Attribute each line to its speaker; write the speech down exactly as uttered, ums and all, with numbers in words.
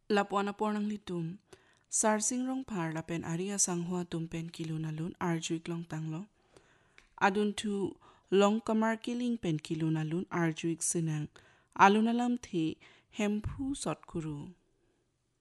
Speaker 1: Lapuan pornang litum. Sarsing rong par lapen aria sanghua tumpen kilo nalun arjuik long tanglo. Adun tu long kamar kiling pen kilo nalun arjuik sinang. Alunalam thi hempu sot kuru.